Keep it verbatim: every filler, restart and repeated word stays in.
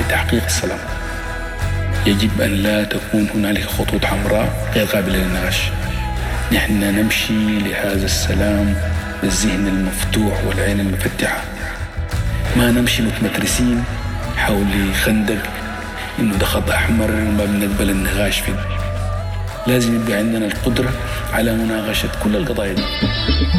لتحقيق السلام. يجب أن لا تكون هنالك خطوط حمراء غير قابلة للنقاش. نحن نمشي لهذا السلام بالذهن المفتوح والعين المفتحة، ما نمشي متمترسين حول خندق إنه ده خط أحمر ما بنقبل النقاش فيه. لازم يبقى عندنا القدرة على مناقشة كل القضايا دي.